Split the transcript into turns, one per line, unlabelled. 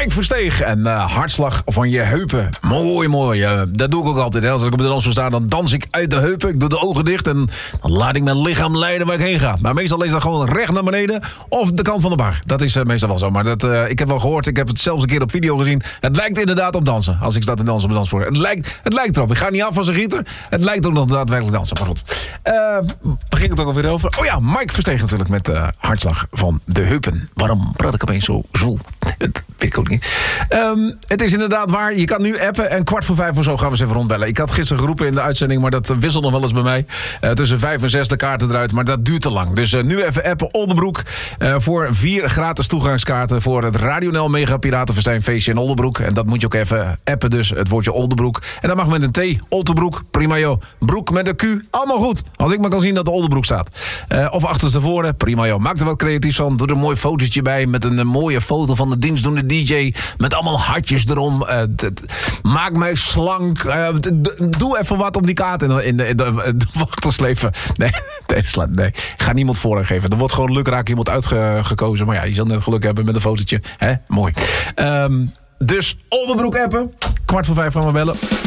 Mike Versteeg en Hartslag van je heupen. Mooi. Dat doe ik ook altijd. Hè. Als ik op de dans sta, dan dans ik uit de heupen. Ik doe de ogen dicht en dan laat ik mijn lichaam leiden waar ik heen ga. Maar meestal is dat gewoon recht naar beneden of de kant van de bar. Dat is meestal wel zo. Maar ik heb wel gehoord, ik heb het zelfs een keer op video gezien. Het lijkt inderdaad op dansen. Als ik sta te dansen op de dansvloer. Het lijkt erop. Ik ga niet af als een gieter. Het lijkt ook nog daadwerkelijk dansen. Maar goed. Waar ging het ook alweer over? Oh ja, Mike Versteeg natuurlijk met Hartslag van de heupen. Waarom praat ik opeens zo zwoel? Dat weet ik ook niet. Het is inderdaad waar. Je kan nu appen en 4:45 of zo gaan we eens even rondbellen. Ik had gisteren geroepen in de uitzending, maar dat wisselt nog wel eens bij mij. Tussen 5 en 6 de kaarten eruit, maar dat duurt te lang. Dus nu even appen Oldenbroek voor 4 gratis toegangskaarten voor het Radio NL Mega Piratenfestijnfeestje in Oldenbroek. En dat moet je ook even appen, dus het woordje Oldenbroek. En dat mag met een T, Oldenbroek, prima joh. Broek met een Q, allemaal goed. Als ik maar kan zien dat de Oldenbroek staat. Of achterstevoren, prima joh. Maak er wat creatiefs van. Doe er een mooi fotootje bij met een mooie foto van de dienstdoende DJ. Met allemaal hartjes erom. Maak mij slank. Doe even wat om die kaart in de wacht te slepen. Nee. Ga niemand voorrang geven. Er wordt gewoon lukraak iemand uitgekozen. Maar ja, je zal net geluk hebben met een fotootje. Hè? Mooi. Dus Oldenbroek appen. 4:45 gaan we bellen.